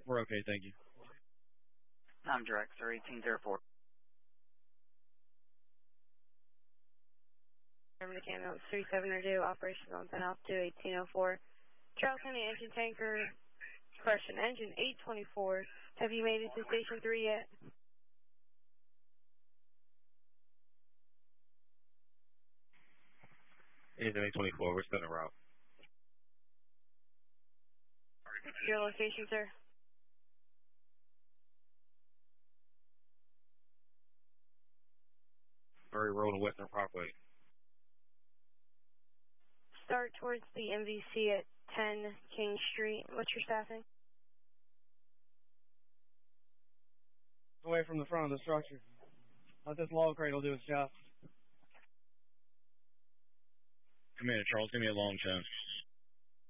We're okay, thank you. I'm direct, sir, 1804. Mechanical 3702, operations on Penn Altitude 1804. Charles County engine tanker, correction, engine 824. Have you made it to Station 3 yet? Engine 824, we're still en route. Your location, sir? Murray Road and Western Parkway. Start towards the MVC at 10 King Street. What's your staffing? Away from the front of the structure. Let this log cradle do its job. Commander Charles, give me a long chance.